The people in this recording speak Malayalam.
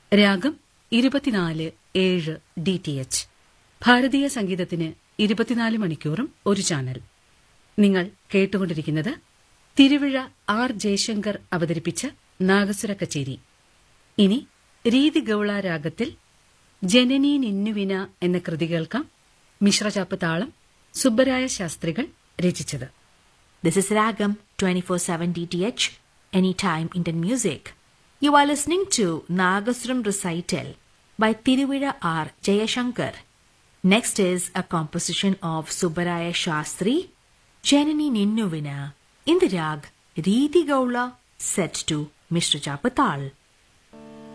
രാഗം 24/7 DTH. ഭാരതീയ സംഗീതത്തിന് 24 മണിക്കൂറും ഒരു ചാനൽ. നിങ്ങൾ കേട്ടുകൊണ്ടിരിക്കുന്നത് തിരുവിഴ ആർ ജയശങ്കർ അവതരിപ്പിച്ച നാഗസ്വര കച്ചേരി. ഇനി രീതി ഗൌള രാഗത്തിൽ ജനനീ നിന്നുവിന എന്ന കൃതി കേൾക്കാം. മിശ്രചാപ്പ് താളം സുബ്ബരായ ശാസ്ത്രികൾ രചിച്ചത്. This is Ragam 24/7 DTH, Anytime Indian Music. You are listening to Nagaswaram Recital by Tiruvira R. Jayashankar. Next is a composition of Subbaraya Shastri, Janani Ninnuvina, in the rag Riti Gaula, set to Mishra Japatal.